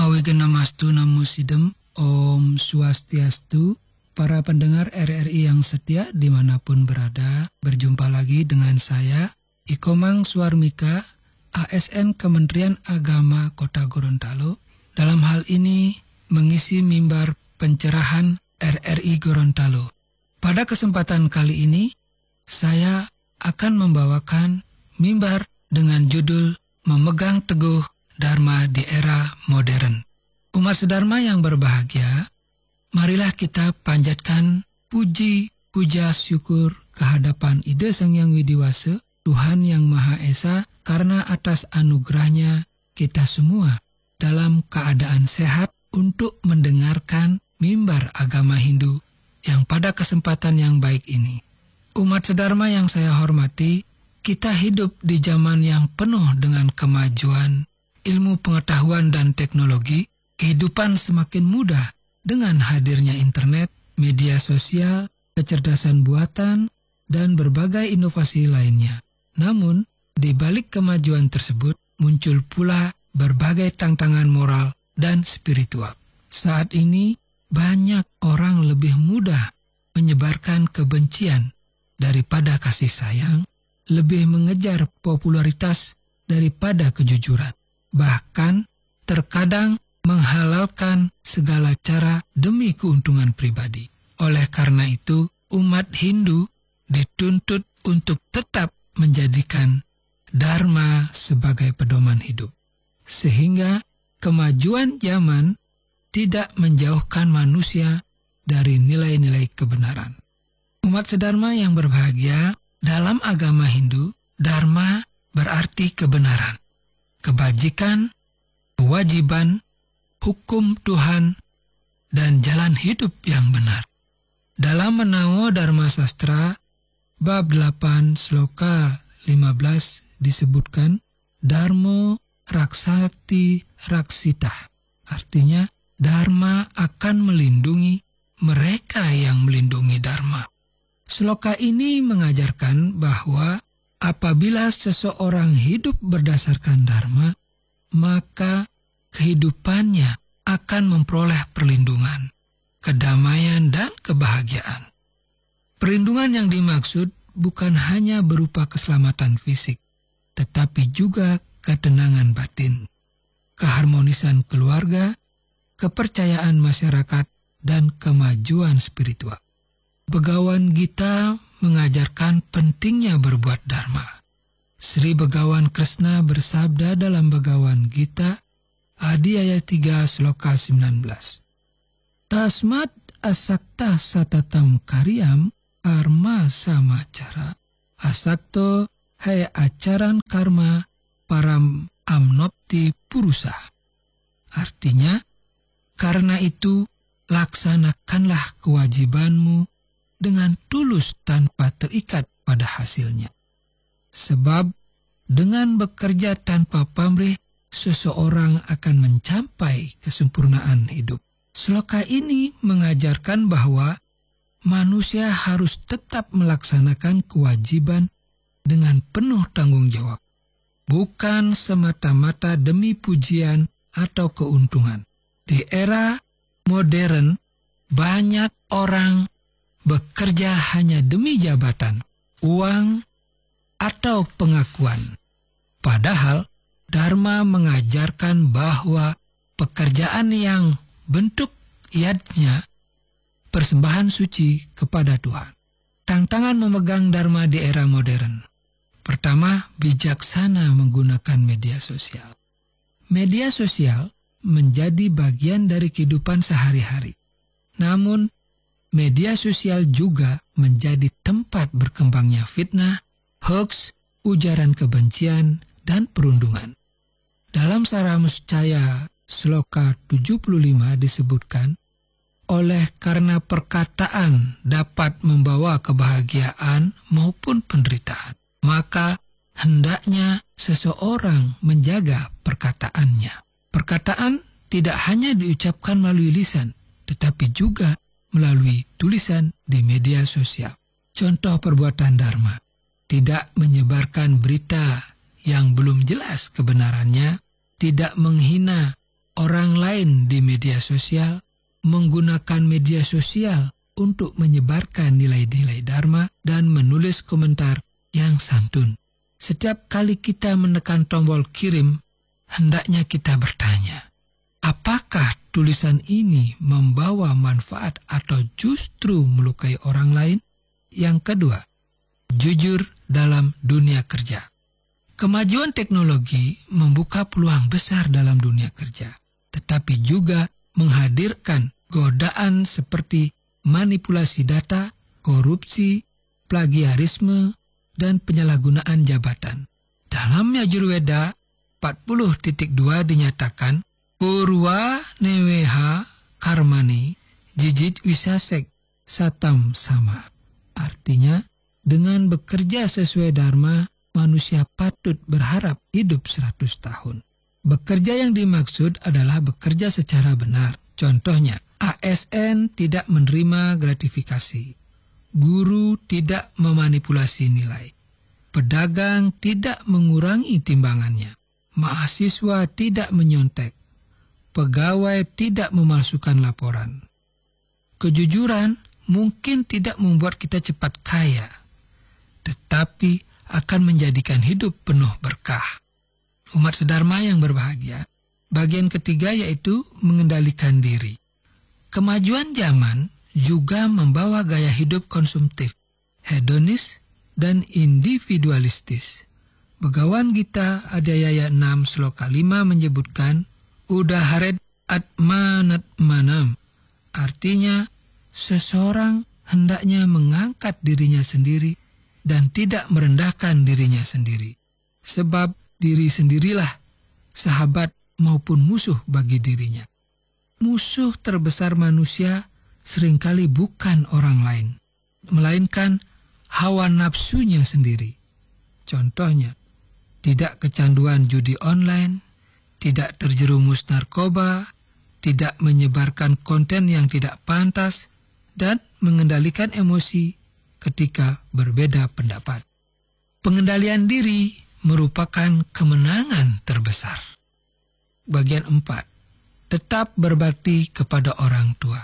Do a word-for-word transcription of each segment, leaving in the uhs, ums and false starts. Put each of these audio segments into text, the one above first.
Awigena mastu namo sidem, Om Swastiastu, para pendengar R R I yang setia dimanapun berada, berjumpa lagi dengan saya, Ikomang Swarmika, A S N Kementerian Agama Kota Gorontalo, dalam hal ini mengisi mimbar pencerahan R R I Gorontalo. Pada kesempatan kali ini, saya akan membawakan mimbar dengan judul Memegang Teguh Dharma di Era Modern. Umat sedharma yang berbahagia, marilah kita panjatkan puji, puja, syukur kehadapan Ida Sang Hyang Widiwasa, Tuhan Yang Maha Esa, karena atas anugerahnya kita semua dalam keadaan sehat untuk mendengarkan mimbar agama Hindu yang pada kesempatan yang baik ini. Umat sedharma yang saya hormati, kita hidup di zaman yang penuh dengan kemajuan, ilmu pengetahuan dan teknologi. Kehidupan semakin mudah dengan hadirnya internet, media sosial, kecerdasan buatan, dan berbagai inovasi lainnya. Namun, di balik kemajuan tersebut muncul pula berbagai tantangan moral dan spiritual. Saat ini, banyak orang lebih mudah menyebarkan kebencian daripada kasih sayang, lebih mengejar popularitas daripada kejujuran. Bahkan, terkadang menghalalkan segala cara demi keuntungan pribadi. Oleh karena itu, umat Hindu dituntut untuk tetap menjadikan Dharma sebagai pedoman hidup. Sehingga kemajuan zaman tidak menjauhkan manusia dari nilai-nilai kebenaran. Umat sedharma yang berbahagia, dalam agama Hindu, Dharma berarti kebenaran, kebajikan, kewajiban, hukum Tuhan, dan jalan hidup yang benar. Dalam Menao Dharma Sastra, bab delapan sloka lima belas disebutkan, Dharmo Raksati Raksita. Artinya, Dharma akan melindungi mereka yang melindungi Dharma. Sloka ini mengajarkan bahwa apabila seseorang hidup berdasarkan Dharma, maka kehidupannya akan memperoleh perlindungan, kedamaian, dan kebahagiaan. Perlindungan yang dimaksud bukan hanya berupa keselamatan fisik, tetapi juga ketenangan batin, keharmonisan keluarga, kepercayaan masyarakat, dan kemajuan spiritual. Begawan Gita mengajarkan pentingnya berbuat dharma. Sri Begawan Krishna bersabda dalam Begawan Gita, Adi ayat tiga sloka sembilan belas. Tasmat asakta satatam karyam karma samacara. Asakto hai acaran karma param amnopti purusa. Artinya, karena itu laksanakanlah kewajibanmu dengan tulus tanpa terikat pada hasilnya. Sebab dengan bekerja tanpa pamrih, seseorang akan mencapai kesempurnaan hidup. Sloka ini mengajarkan bahwa manusia harus tetap melaksanakan kewajiban dengan penuh tanggung jawab, bukan semata-mata demi pujian atau keuntungan. Di era modern, banyak orang bekerja hanya demi jabatan, uang, atau pengakuan. Padahal, Dharma mengajarkan bahwa pekerjaan yang bentuk yadnya persembahan suci kepada Tuhan. Tantangan memegang Dharma di era modern. Pertama, bijaksana menggunakan media sosial. Media sosial menjadi bagian dari kehidupan sehari-hari. Namun, media sosial juga menjadi tempat berkembangnya fitnah, hoax, ujaran kebencian, dan perundungan. Dalam Saramuscaya sloka tujuh puluh lima disebutkan, oleh karena perkataan dapat membawa kebahagiaan maupun penderitaan, maka hendaknya seseorang menjaga perkataannya. Perkataan tidak hanya diucapkan melalui lisan, tetapi juga melalui tulisan di media sosial. Contoh perbuatan Dharma, tidak menyebarkan berita yang belum jelas kebenarannya, tidak menghina orang lain di media sosial, menggunakan media sosial untuk menyebarkan nilai-nilai Dharma dan menulis komentar yang santun. Setiap kali kita menekan tombol kirim, hendaknya kita bertanya, apakah tulisan ini membawa manfaat atau justru melukai orang lain? Yang kedua, jujur dalam dunia kerja. Kemajuan teknologi membuka peluang besar dalam dunia kerja, tetapi juga menghadirkan godaan seperti manipulasi data, korupsi, plagiarisme, dan penyalahgunaan jabatan. Dalam Yajurveda empat puluh titik dua dinyatakan, Purwa neweha karmani jijit wisasek satam sama. Artinya, dengan bekerja sesuai Dharma, manusia patut berharap hidup seratus tahun. Bekerja yang dimaksud adalah bekerja secara benar. Contohnya, A S N tidak menerima gratifikasi. Guru tidak memanipulasi nilai. Pedagang tidak mengurangi timbangannya. Mahasiswa tidak menyontek. Pegawai tidak memalsukan laporan. Kejujuran mungkin tidak membuat kita cepat kaya, tetapi akan menjadikan hidup penuh berkah. Umat sedharma yang berbahagia, bagian ketiga yaitu mengendalikan diri. Kemajuan zaman juga membawa gaya hidup konsumtif, hedonis, dan individualistis. Begawan Gita Adhyaya enam Sloka lima menyebutkan, Udaharet atmanat manam. Artinya, seseorang hendaknya mengangkat dirinya sendiri dan tidak merendahkan dirinya sendiri. Sebab diri sendirilah sahabat maupun musuh bagi dirinya. Musuh terbesar manusia seringkali bukan orang lain, melainkan hawa nafsunya sendiri. Contohnya, tidak kecanduan judi online, tidak terjerumus narkoba, tidak menyebarkan konten yang tidak pantas, dan mengendalikan emosi ketika berbeda pendapat. Pengendalian diri merupakan kemenangan terbesar. Bagian empat. Tetap berbakti kepada orang tua.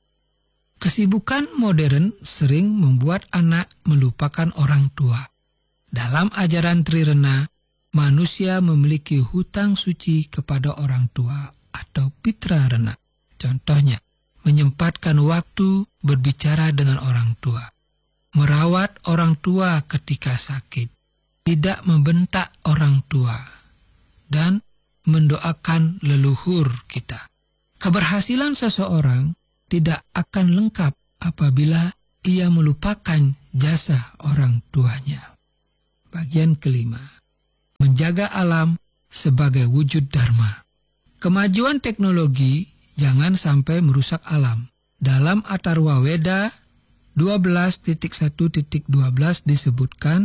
Kesibukan modern sering membuat anak melupakan orang tua. Dalam ajaran Trirena, manusia memiliki hutang suci kepada orang tua atau pitra rena. Contohnya, menyempatkan waktu berbicara dengan orang tua, merawat orang tua ketika sakit, tidak membentak orang tua, dan mendoakan leluhur kita. Keberhasilan seseorang tidak akan lengkap apabila ia melupakan jasa orang tuanya. Bagian kelima, menjaga alam sebagai wujud Dharma. Kemajuan teknologi jangan sampai merusak alam. Dalam Atharva Weda dua belas titik satu titik dua belas disebutkan,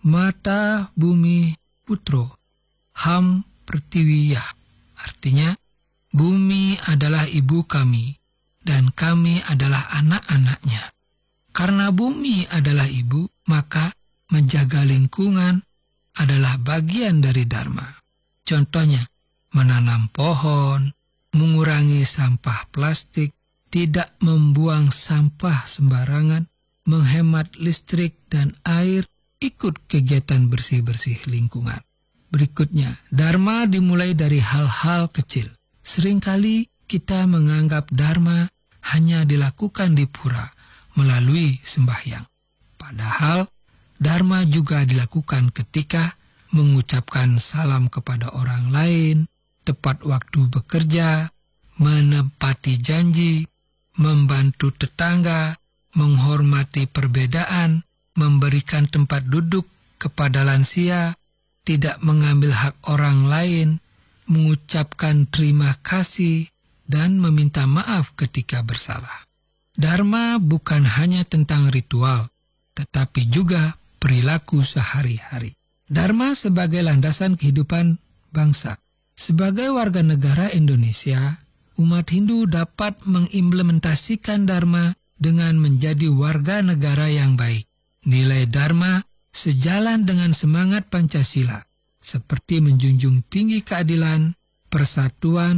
Mata bumi putro, ham pertiwiyah. Artinya, bumi adalah ibu kami, dan kami adalah anak-anaknya. Karena bumi adalah ibu, maka menjaga lingkungan adalah bagian dari Dharma. Contohnya, menanam pohon, mengurangi sampah plastik, tidak membuang sampah sembarangan, menghemat listrik dan air, ikut kegiatan bersih-bersih lingkungan. Berikutnya, Dharma dimulai dari hal-hal kecil. Seringkali kita menganggap Dharma hanya dilakukan di pura melalui sembahyang. Padahal, Dharma juga dilakukan ketika mengucapkan salam kepada orang lain, tepat waktu bekerja, menepati janji, membantu tetangga, menghormati perbedaan, memberikan tempat duduk kepada lansia, tidak mengambil hak orang lain, mengucapkan terima kasih, dan meminta maaf ketika bersalah. Dharma bukan hanya tentang ritual, tetapi juga perilaku sehari-hari. Dharma sebagai landasan kehidupan bangsa. Sebagai warga negara Indonesia, umat Hindu dapat mengimplementasikan Dharma dengan menjadi warga negara yang baik. Nilai Dharma sejalan dengan semangat Pancasila, seperti menjunjung tinggi keadilan, persatuan,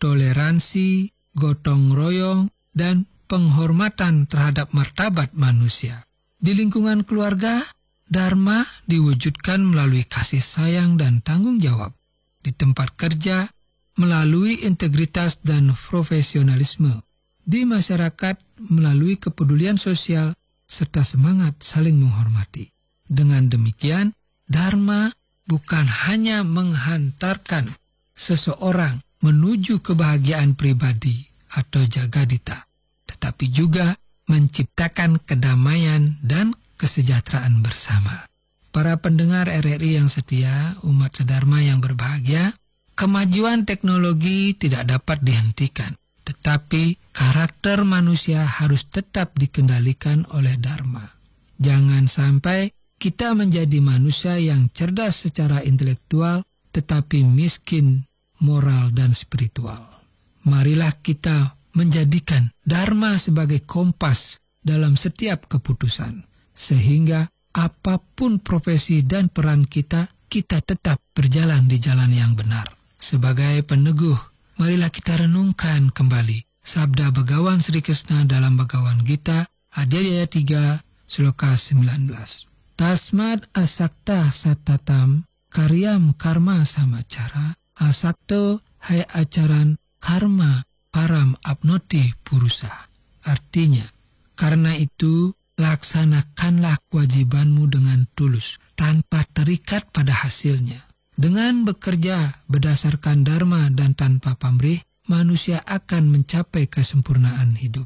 toleransi, gotong royong, dan penghormatan terhadap martabat manusia. Di lingkungan keluarga, dharma diwujudkan melalui kasih sayang dan tanggung jawab. Di tempat kerja, melalui integritas dan profesionalisme. Di masyarakat, melalui kepedulian sosial serta semangat saling menghormati. Dengan demikian, dharma bukan hanya menghantarkan seseorang menuju kebahagiaan pribadi atau jagadita, tetapi juga menciptakan kedamaian dan kesejahteraan bersama. Para pendengar R R I yang setia, umat sedharma yang berbahagia, kemajuan teknologi tidak dapat dihentikan, tetapi karakter manusia harus tetap dikendalikan oleh dharma. Jangan sampai kita menjadi manusia yang cerdas secara intelektual, tetapi miskin moral dan spiritual. Marilah kita menjadikan dharma sebagai kompas dalam setiap keputusan, sehingga apapun profesi dan peran kita, kita tetap berjalan di jalan yang benar. Sebagai peneguh, marilah kita renungkan kembali sabda Begawan Sri Krishna dalam Bhagavad Gita, Adhyaya tiga, Sloka sembilan belas. Tasmad asakta satatam karyam karma samacara asakto hai acaran karma param apnoti purusa. Artinya, karena itu laksanakanlah kewajibanmu dengan tulus, tanpa terikat pada hasilnya. Dengan bekerja berdasarkan dharma dan tanpa pamrih, manusia akan mencapai kesempurnaan hidup.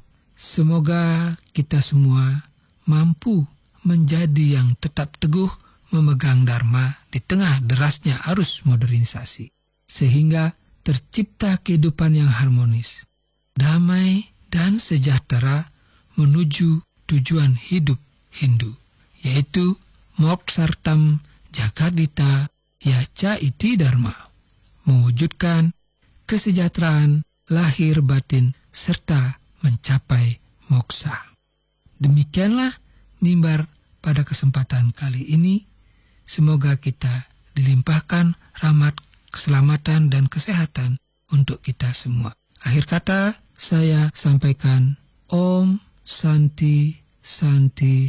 Semoga kita semua mampu menjadi yang tetap teguh memegang dharma di tengah derasnya arus modernisasi, sehingga tercipta kehidupan yang harmonis, damai, dan sejahtera menuju tujuan hidup Hindu, yaitu Moksartam Jagadita Yaca Iti Dharma, mewujudkan kesejahteraan lahir batin serta mencapai moksa. Demikianlah mimbar pada kesempatan kali ini. Semoga kita dilimpahkan rahmat, keselamatan, dan kesehatan untuk kita semua. Akhir kata, saya sampaikan Om Santi Santi